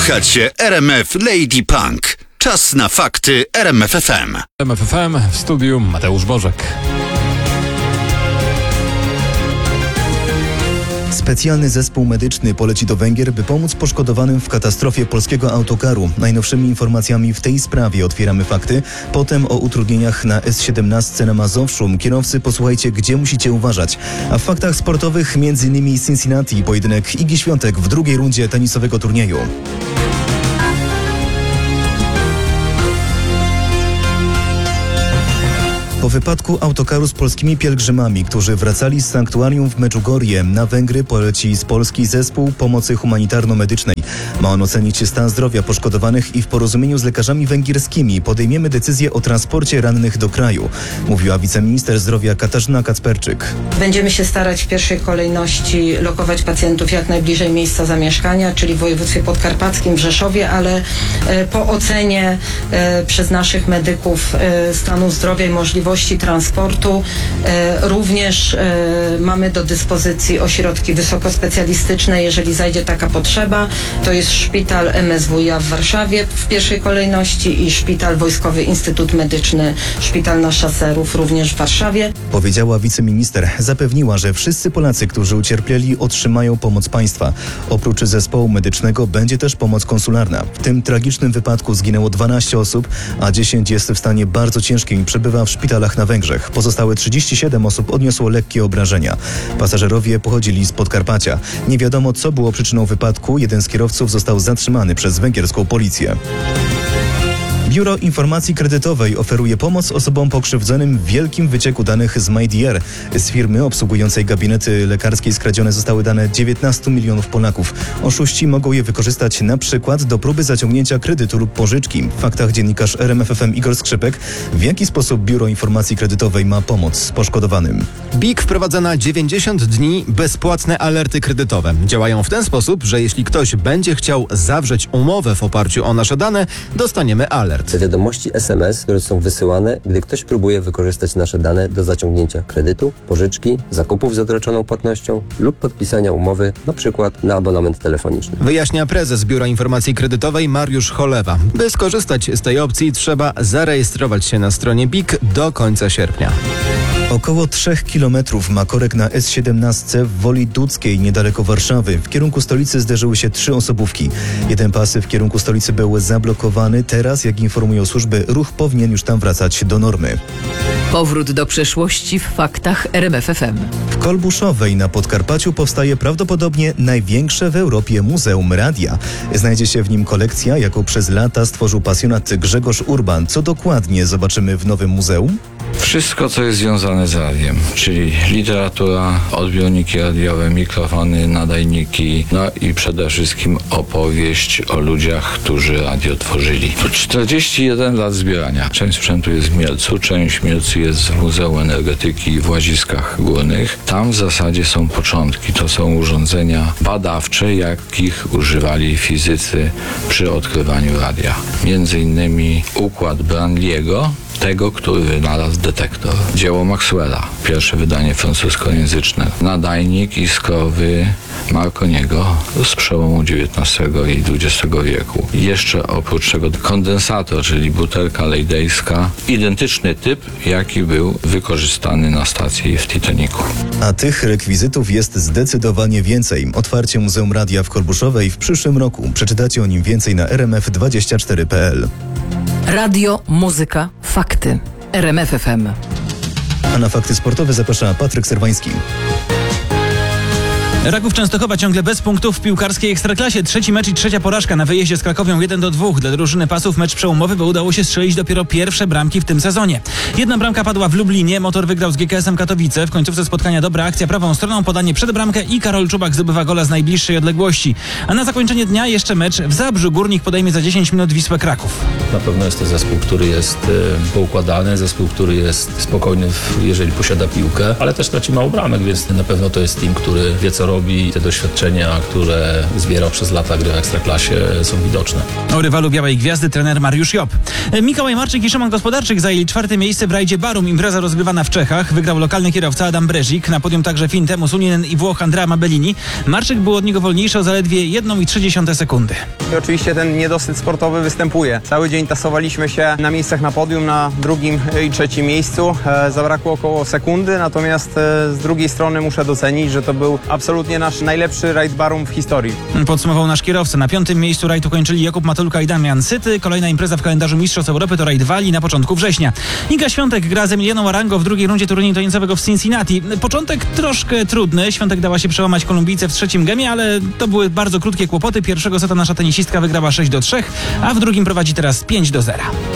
Słuchacie RMF Lady Punk. Czas na fakty RMF FM. RMF FM, w studiu Mateusz Bożek. Specjalny zespół medyczny poleci do Węgier, by pomóc poszkodowanym w katastrofie polskiego autokaru. Najnowszymi informacjami w tej sprawie otwieramy fakty. Potem o utrudnieniach na S17 na Mazowszu. Kierowcy, posłuchajcie, gdzie musicie uważać. A w faktach sportowych m.in. Cincinnati, pojedynek Igi Świątek w drugiej rundzie tenisowego turnieju. Po wypadku autokaru z polskimi pielgrzymami, którzy wracali z sanktuarium w Medjugorje, na Węgry poleci z Polski zespół pomocy humanitarno-medycznej. Ma on ocenić stan zdrowia poszkodowanych i w porozumieniu z lekarzami węgierskimi podejmiemy decyzję o transporcie rannych do kraju, mówiła wiceminister zdrowia Katarzyna Kacperczyk. Będziemy się starać w pierwszej kolejności lokować pacjentów jak najbliżej miejsca zamieszkania, czyli w województwie podkarpackim, w Rzeszowie, ale po ocenie przez naszych medyków stanu zdrowia i możliwości transportu również mamy do dyspozycji ośrodki wysokospecjalistyczne, jeżeli zajdzie taka potrzeba. To jest szpital MSWiA w Warszawie w pierwszej kolejności i szpital Wojskowy Instytut Medyczny, szpital na Szaserów również w Warszawie. Powiedziała wiceminister. Zapewniła, że wszyscy Polacy, którzy ucierpieli, otrzymają pomoc państwa. Oprócz zespołu medycznego będzie też pomoc konsularna. W tym tragicznym wypadku zginęło 12 osób, a 10 jest w stanie bardzo ciężkim i przebywa w szpitalach na Węgrzech. Pozostałe 37 osób odniosło lekkie obrażenia. Pasażerowie pochodzili z Podkarpacia. Nie wiadomo, co było przyczyną wypadku. Jeden z kierowców został zatrzymany przez węgierską policję. Biuro Informacji Kredytowej oferuje pomoc osobom pokrzywdzonym w wielkim wycieku danych z MyDR. Z firmy obsługującej gabinety lekarskie skradzione zostały dane 19 milionów Polaków. Oszuści mogą je wykorzystać na przykład do próby zaciągnięcia kredytu lub pożyczki. W faktach dziennikarz RMF FM Igor Skrzypek. W jaki sposób Biuro Informacji Kredytowej ma pomóc poszkodowanym? BIK wprowadza na 90 dni bezpłatne alerty kredytowe. Działają w ten sposób, że jeśli ktoś będzie chciał zawrzeć umowę w oparciu o nasze dane, dostaniemy alert. Wiadomości SMS, które są wysyłane, gdy ktoś próbuje wykorzystać nasze dane do zaciągnięcia kredytu, pożyczki, zakupów z odroczoną płatnością lub podpisania umowy, np. na abonament telefoniczny. Wyjaśnia prezes Biura Informacji Kredytowej Mariusz Cholewa. By skorzystać z tej opcji, trzeba zarejestrować się na stronie BIK do końca sierpnia. Około 3 kilometrów ma korek na S17 w Woli Dudzkiej, niedaleko Warszawy. W kierunku stolicy zderzyły się 3 osobówki. Jeden pas w kierunku stolicy był zablokowany. Teraz, jak informują służby, ruch powinien już tam wracać do normy. Powrót do przeszłości w faktach RMF FM. W Kolbuszowej na Podkarpaciu powstaje prawdopodobnie największe w Europie muzeum radia. Znajdzie się w nim kolekcja, jaką przez lata stworzył pasjonat Grzegorz Urban. Co dokładnie zobaczymy w nowym muzeum? Wszystko, co jest związane z radiem, czyli literatura, odbiorniki radiowe, mikrofony, nadajniki, no i przede wszystkim opowieść o ludziach, którzy radio tworzyli. 41 lat zbierania. Część sprzętu jest w Mielcu, część w Mielcu jest w Muzeum Energetyki w Łaziskach Górnych. Tam w zasadzie są początki. To są urządzenia badawcze, jakich używali fizycy przy odkrywaniu radia. Między innymi układ Branliego, tego, który wynalazł detektor. Dzieło Maxwella, pierwsze wydanie francuskojęzyczne. Nadajnik iskrowy Marconiego z przełomu XIX i XX wieku. Jeszcze oprócz tego kondensator, czyli butelka lejdejska. Identyczny typ, jaki był wykorzystany na stacji w Titanicu. A tych rekwizytów jest zdecydowanie więcej. Otwarcie Muzeum Radia w Kolbuszowej w przyszłym roku. Przeczytacie o nim więcej na rmf24.pl. Radio, muzyka, fakty. RMF FM. A na fakty sportowe zaprasza Patryk Serwański. Raków Częstochowa ciągle bez punktów w piłkarskiej Ekstraklasie. Trzeci mecz i trzecia porażka na wyjeździe z Krakowią 1-2. Dla drużyny Pasów mecz przełomowy, bo udało się strzelić dopiero pierwsze bramki w tym sezonie. Jedna bramka padła w Lublinie, Motor wygrał z GKS-em Katowice. W końcówce spotkania dobra akcja prawą stroną, podanie przed bramkę i Karol Czubak zdobywa gola z najbliższej odległości. A na zakończenie dnia jeszcze mecz w Zabrzu. Górnik podejmie za 10 minut Wisłę Kraków. Na pewno jest to zespół, który jest poukładany, zespół, który jest spokojny, jeżeli posiada piłkę, ale też traci mało bramek, więc na pewno to jest team, który wie co robi. robi. Te doświadczenia, które zbierał przez lata gry w Ekstraklasie, są widoczne. O rywalu Białej Gwiazdy trener Mariusz Job. Mikołaj Marczyk i Szymon Gospodarczyk zajęli 4. miejsce w rajdzie Barum. Impreza rozgrywana w Czechach. Wygrał lokalny kierowca Adam Brezik. Na podium także Fin Temu Suninen i Włoch Andrea Mabellini. Marczyk był od niego wolniejszy o zaledwie 1,3 sekundy. I oczywiście ten niedosyt sportowy występuje. Cały dzień tasowaliśmy się na miejscach na podium, na 2. i 3. miejscu. Zabrakło około sekundy, natomiast z drugiej strony muszę docenić, że to był absolutnie nasz najlepszy rajd Barum w historii. Podsumował nasz kierowca. Na 5. miejscu rajd ukończyli Jakub Matulka i Damian Syty. Kolejna impreza w kalendarzu Mistrzostw Europy to rajd Walii na początku września. Iga Świątek gra z Emilianą Arango w drugiej rundzie turnieju tenisowego w Cincinnati. Początek troszkę trudny. Świątek dała się przełamać Kolumbijce w 3. gemie, ale to były bardzo krótkie kłopoty. Pierwszego seta nasza tenisistka wygrała 6-3, a w drugim prowadzi teraz 5-0.